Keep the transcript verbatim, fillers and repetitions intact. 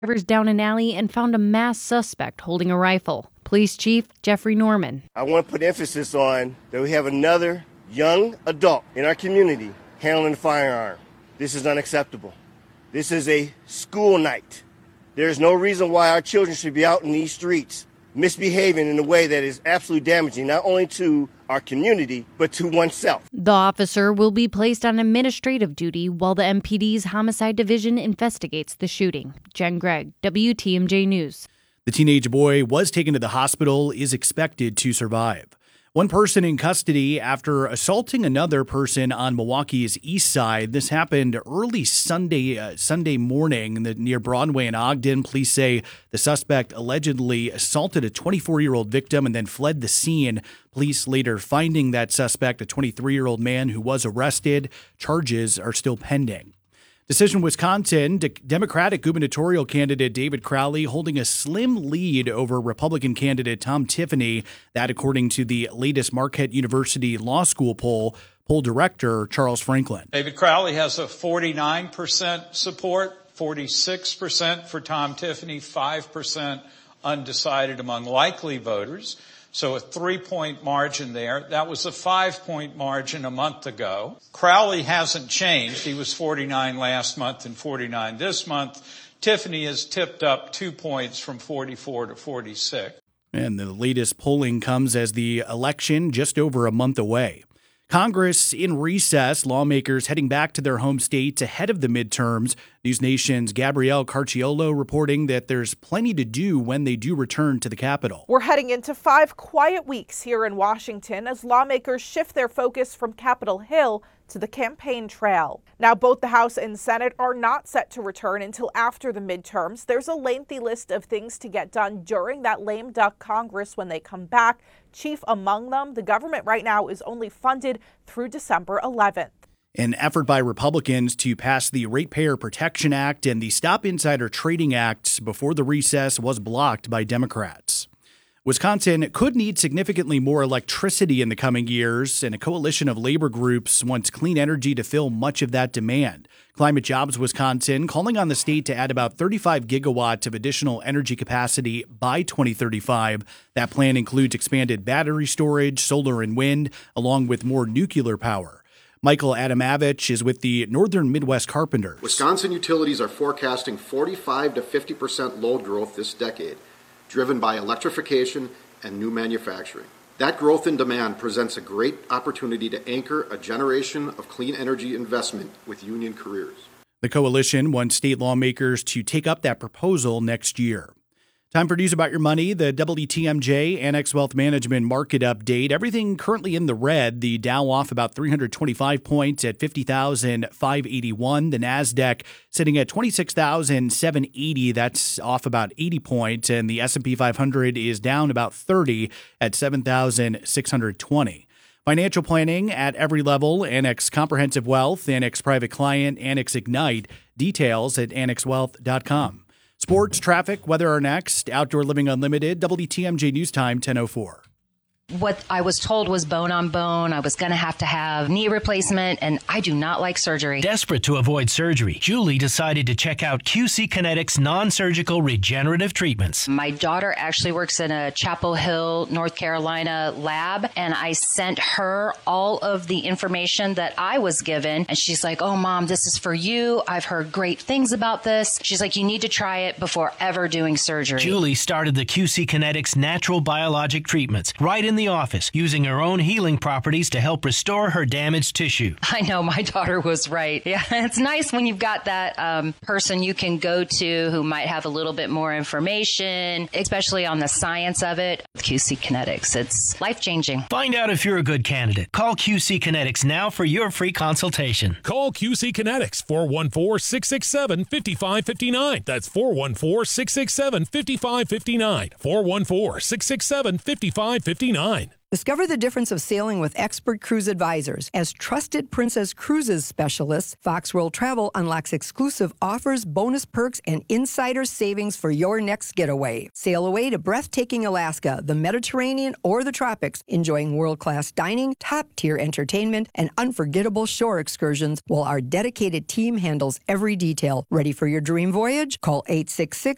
Drivers down an alley and found a masked suspect holding a rifle. Police Chief Jeffrey Norman. I want to put emphasis on that we have another young adult in our community handling a firearm. This is unacceptable. This is a school night. There is no reason why our children should be out in these streets misbehaving in a way that is absolutely damaging, not only to our community, but to oneself. The officer will be placed on administrative duty while the M P D's Homicide Division investigates the shooting. Jen Gregg, W T M J News. The teenage boy was taken to the hospital, is expected to survive. One person in custody after assaulting another person on Milwaukee's east side. This happened early Sunday uh, Sunday morning near Broadway and Ogden. Police say the suspect allegedly assaulted a twenty-four-year-old victim and then fled the scene. Police later finding that suspect, a twenty-three-year-old man who was arrested. Charges are still pending. Decision Wisconsin, De- Democratic gubernatorial candidate David Crowley holding a slim lead over Republican candidate Tom Tiffany. That according to the latest Marquette University Law School poll. Poll director Charles Franklin. David Crowley has a forty-nine percent support, forty-six percent for Tom Tiffany, five percent undecided among likely voters. So a three-point margin there. That was a five-point margin a month ago. Crowley hasn't changed. He was forty-nine last month and forty-nine this month. Tiffany has tipped up two points from forty-four to forty-six. And the latest polling comes as the election just over a month away. Congress in recess, lawmakers heading back to their home states ahead of the midterms. News Nation's Gabrielle Carciolo reporting that there's plenty to do when they do return to the Capitol. We're heading into five quiet weeks here in Washington as lawmakers shift their focus from Capitol Hill to the campaign trail. Now, both the House and Senate are not set to return until after the midterms. There's a lengthy list of things to get done during that lame duck Congress when they come back. Chief among them, the government right now is only funded through December eleventh. An effort by Republicans to pass the Ratepayer Protection Act and the Stop Insider Trading Act before the recess was blocked by Democrats. Wisconsin could need significantly more electricity in the coming years, and a coalition of labor groups wants clean energy to fill much of that demand. Climate Jobs Wisconsin calling on the state to add about thirty-five gigawatts of additional energy capacity by twenty thirty-five. That plan includes expanded battery storage, solar and wind, along with more nuclear power. Michael Adamavich is with the Northern Midwest Carpenters. Wisconsin utilities are forecasting forty-five to fifty percent load growth this decade, driven by electrification and new manufacturing. That growth in demand presents a great opportunity to anchor a generation of clean energy investment with union careers. The coalition wants state lawmakers to take up that proposal next year. Time for news about your money. The W T M J Annex Wealth Management market update. Everything currently in the red. The Dow off about three hundred twenty-five points at fifty thousand five hundred eighty-one. The NASDAQ sitting at twenty-six thousand seven hundred eighty. That's off about eighty points. And the S and P five hundred is down about thirty at seven thousand six hundred twenty. Financial planning at every level. Annex Comprehensive Wealth, Annex Private Client, Annex Ignite. Details at annex wealth dot com. Sports, traffic, weather are next. Outdoor Living Unlimited, W T M J News Time, ten oh four. What I was told was bone on bone. I was going to have to have knee replacement, and I do not like surgery. Desperate to avoid surgery, Julie decided to check out Q C Kinetics non-surgical regenerative treatments. My daughter actually works in a Chapel Hill, North Carolina lab, and I sent her all of the information that I was given, and she's like, oh, Mom, this is for you. I've heard great things about this. She's like, you need to try it before ever doing surgery. Julie started the Q C Kinetics natural biologic treatments right in the office, using her own healing properties to help restore her damaged tissue. I know, my daughter was right. Yeah, it's nice when you've got that um, person you can go to who might have a little bit more information, especially on the science of it. Q C Kinetics, it's life-changing. Find out if you're a good candidate. Call Q C Kinetics now for your free consultation. Call Q C Kinetics, four one four, six six seven, five five five nine. That's four one four, six six seven, five five five nine. four one four, six six seven, five five five nine. Discover the difference of sailing with expert cruise advisors. As trusted Princess Cruises specialists, Fox World Travel unlocks exclusive offers, bonus perks, and insider savings for your next getaway. Sail away to breathtaking Alaska, the Mediterranean, or the tropics, enjoying world-class dining, top-tier entertainment, and unforgettable shore excursions while our dedicated team handles every detail. Ready for your dream voyage? Call eight six six,